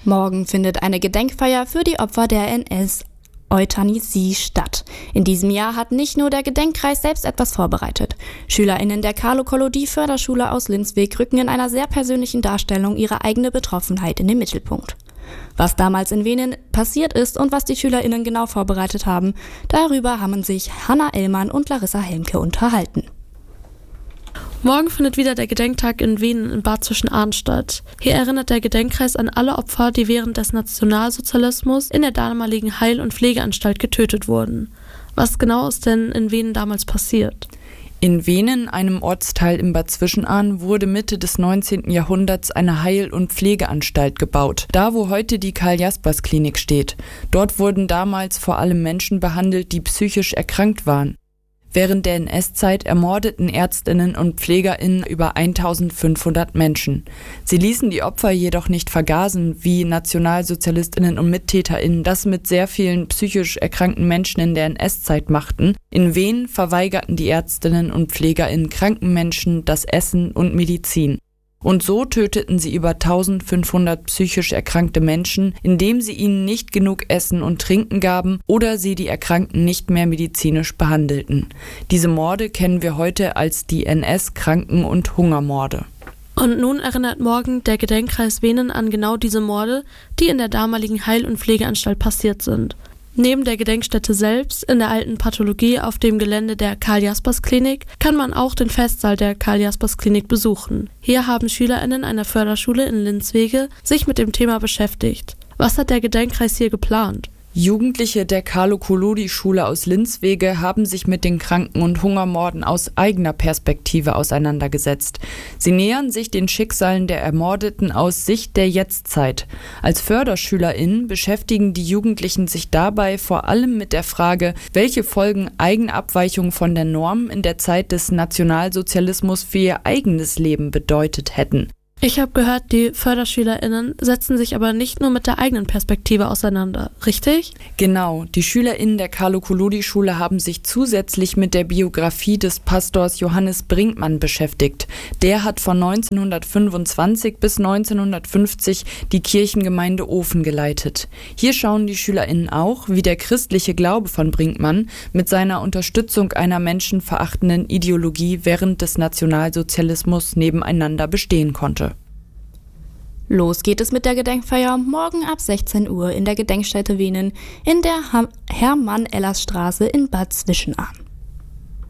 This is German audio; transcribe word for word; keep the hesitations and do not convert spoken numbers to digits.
Morgen findet eine Gedenkfeier für die Opfer der N S-Euthanasie statt. In diesem Jahr hat nicht nur der Gedenkkreis selbst etwas vorbereitet. SchülerInnen der Carlo-Collodi-Förderschule aus Linzweg rücken in einer sehr persönlichen Darstellung ihre eigene Betroffenheit in den Mittelpunkt. Was damals in Venen passiert ist und was die SchülerInnen genau vorbereitet haben, darüber haben sich Hanna Ellmann und Larissa Helmke unterhalten. Morgen findet wieder der Gedenktag in Venen in Bad Zwischenahn statt. Hier erinnert der Gedenkkreis an alle Opfer, die während des Nationalsozialismus in der damaligen Heil- und Pflegeanstalt getötet wurden. Was genau ist denn in Venen damals passiert? In Venen, einem Ortsteil in Bad Zwischenahn, wurde Mitte des neunzehnten Jahrhunderts eine Heil- und Pflegeanstalt gebaut. Da, wo heute die Karl-Jaspers-Klinik steht. Dort wurden damals vor allem Menschen behandelt, die psychisch erkrankt waren. Während der N S-Zeit ermordeten Ärztinnen und PflegerInnen über eintausendfünfhundert Menschen. Sie ließen die Opfer jedoch nicht vergasen, wie NationalsozialistInnen und MittäterInnen das mit sehr vielen psychisch erkrankten Menschen in der N S-Zeit machten. In Venen verweigerten die Ärztinnen und PflegerInnen kranken Menschen das Essen und Medizin. Und so töteten sie über eintausendfünfhundert psychisch erkrankte Menschen, indem sie ihnen nicht genug Essen und Trinken gaben oder sie die Erkrankten nicht mehr medizinisch behandelten. Diese Morde kennen wir heute als die N S-Kranken- und Hungermorde. Und nun erinnert morgen der Gedenkkreis Venen an genau diese Morde, die in der damaligen Heil- und Pflegeanstalt passiert sind. Neben der Gedenkstätte selbst, in der alten Pathologie auf dem Gelände der Karl-Jaspers-Klinik, kann man auch den Festsaal der Karl-Jaspers-Klinik besuchen. Hier haben SchülerInnen einer Förderschule in Linzwege sich mit dem Thema beschäftigt. Was hat der Gedenkkreis hier geplant? Jugendliche der Carlo-Collodi-Schule aus Linzwege haben sich mit den Kranken- und Hungermorden aus eigener Perspektive auseinandergesetzt. Sie nähern sich den Schicksalen der Ermordeten aus Sicht der Jetztzeit. Als FörderschülerInnen beschäftigen die Jugendlichen sich dabei vor allem mit der Frage, welche Folgen Eigenabweichungen von der Norm in der Zeit des Nationalsozialismus für ihr eigenes Leben bedeutet hätten. Ich habe gehört, die FörderschülerInnen setzen sich aber nicht nur mit der eigenen Perspektive auseinander, richtig? Genau, die SchülerInnen der Carlo-Collodi-Schule haben sich zusätzlich mit der Biografie des Pastors Johannes Brinkmann beschäftigt. Der hat von neunzehnhundertfünfundzwanzig bis neunzehnhundertfünfzig die Kirchengemeinde Ofen geleitet. Hier schauen die SchülerInnen auch, wie der christliche Glaube von Brinkmann mit seiner Unterstützung einer menschenverachtenden Ideologie während des Nationalsozialismus nebeneinander bestehen konnte. Los geht es mit der Gedenkfeier morgen ab sechzehn Uhr in der Gedenkstätte Venen in der Hermann-Ellers-Straße in Bad Zwischenahn.